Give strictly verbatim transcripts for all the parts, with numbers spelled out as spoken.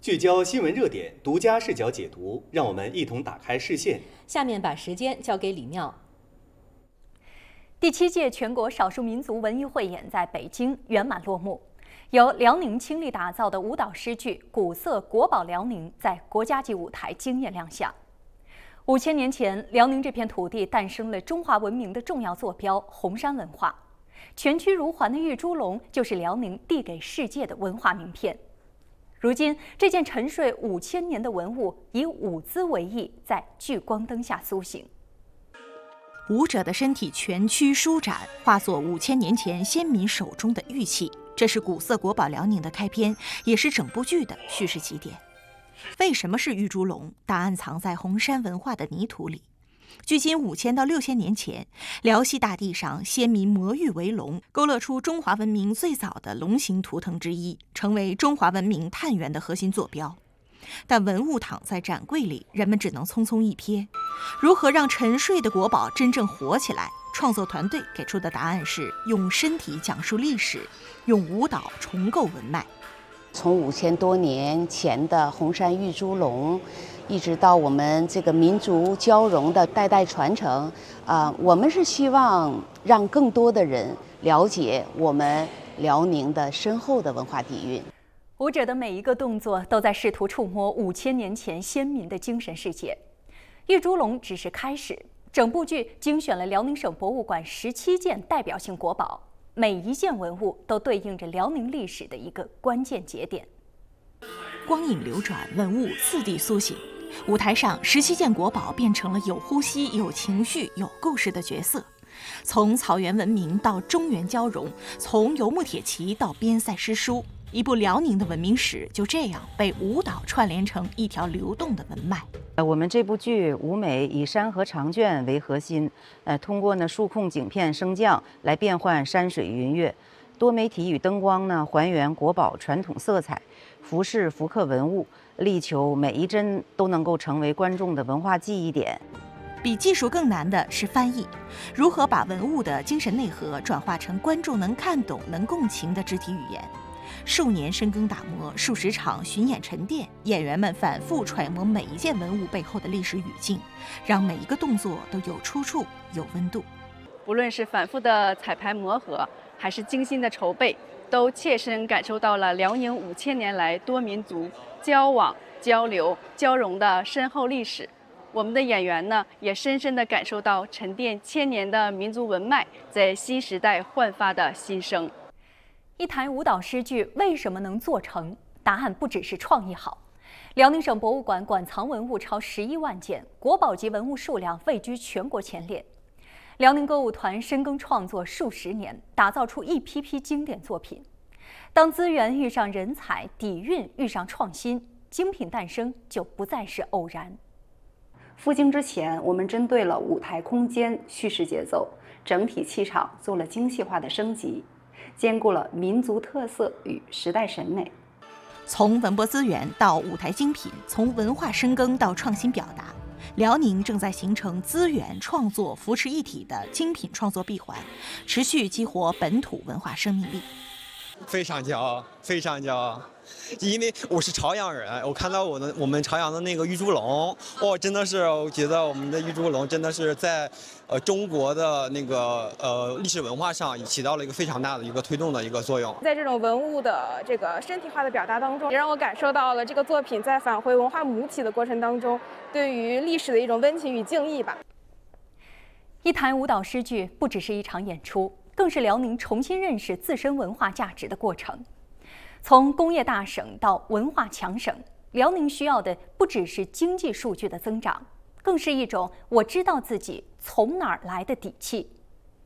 聚焦新闻热点，独家视角解读，让我们一同打开视线。 下面把时间交给李妙。第七届全国少数民族文艺汇演在北京圆满落幕，由辽宁倾力打造的舞蹈诗句《古色国宝辽宁》在国家级舞台惊艳亮相。五千年前，辽宁这片土地诞生了中华文明的重要坐标——红山文化。蜷曲如环的玉猪龙就是辽宁递给世界的文化名片。如今，这件沉睡五千年的文物以舞姿为艺，在聚光灯下苏醒。 舞者的身体蜷曲舒展，化作五千年前先民手中的玉器。这是古色国宝辽宁的开篇，也是整部剧的叙事起点。为什么是玉猪龙？答案藏在红山文化的泥土里。距今五千到六千年前，辽西大地上先民磨玉为龙，勾勒出中华文明最早的龙形图腾之一，成为中华文明探源的核心坐标。但文物躺在展柜里，人们只能匆匆一瞥。如何让沉睡的国宝真正活起来？创作团队给出的答案是用身体讲述历史，用舞蹈重构文脉。 从五千多年前的红山玉猪龙，一直到我们这个民族交融的代代传承，啊、呃，我们是希望让更多的人了解我们辽宁的深厚的文化底蕴。 舞者的每一个动作都在试图触摸五千年前先民的精神世界。玉猪龙只是开始，整部剧精选了辽宁省博物馆十七件代表性国宝。每一件文物都对应着辽宁历史的一个关键节点。 光影流转，文物次第苏醒。舞台上，十七件国宝变成了有呼吸、有情绪、有故事的角色。从草原文明到中原交融，从游牧铁骑到边塞诗书，一部辽宁的文明史就这样被舞蹈串联成一条流动的文脉。 呃，我们这部剧舞美以山河长卷为核心，呃，通过呢数控景片升降来变换山水云月，多媒体与灯光呢还原国宝传统色彩，服饰复刻文物，力求每一帧都能够成为观众的文化记忆点。 比技术更难的是翻译，如何把文物的精神内核转化成观众能看懂、能共情的肢体语言。数年深耕打磨，数十场巡演沉淀，演员们反复揣摩每一件文物背后的历史语境，让每一个动作都有出处、有温度。 无论是反复的彩排磨合，还是精心的筹备，都切身感受到了辽宁五千年来多民族交往、交流、交融的深厚历史。我们的演员呢，也深深地感受到沉淀千年的民族文脉在新时代焕发的新生。 一台舞蹈诗句为什么能做成？答案不只是创意好。辽宁省博物馆馆藏文物超十一万件，国宝级文物数量位居全国前列。辽宁歌舞团深耕创作数十年，打造出一批批经典作品。当资源遇上人才，底蕴遇上创新，精品诞生就不再是偶然。 赴京之前，我们针对了舞台空间、叙事节奏、整体气场做了精细化的升级，兼顾了民族特色与时代审美。 从文博资源到舞台精品，从文化深耕到创新表达，辽宁正在形成资源、创作扶持一体的精品创作闭环，持续激活本土文化生命力。 非常骄傲，非常骄傲，因为我是朝阳人，我看到我的我们朝阳的那个玉猪龙，哦，真的是，我觉得我们的玉猪龙真的是在呃中国的那个呃历史文化上起到了一个非常大的一个推动的一个作用。 在这种文物的这个身体化的表达当中，也让我感受到了这个作品在返回文化母体的过程当中，对于历史的一种温情与敬意吧。 一台舞蹈诗句不只是一场演出，更是辽宁重新认识自身文化价值的过程。从工业大省到文化强省，辽宁需要的不只是经济数据的增长，更是一种我知道自己从哪儿来的底气。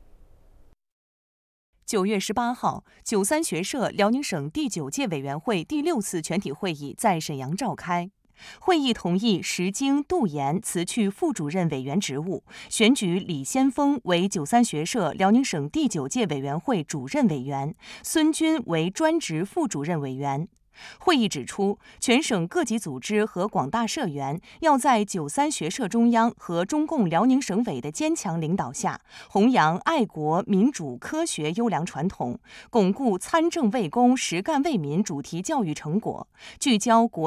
九月十八号，九三学社辽宁省第九届委员会第六次全体会议在沈阳召开。会议同意石京、杜岩辞去副主任委员职务，选举李先锋为九三学社辽宁省第九届委员会主任委员，孙军为专职副主任委员。会议指出，全省各级组织和广大社员要在九三学社中央和中共辽宁省委的坚强领导下，弘扬爱国民主科学优良传统，巩固参政为公、实干为民主题教育成果，聚焦国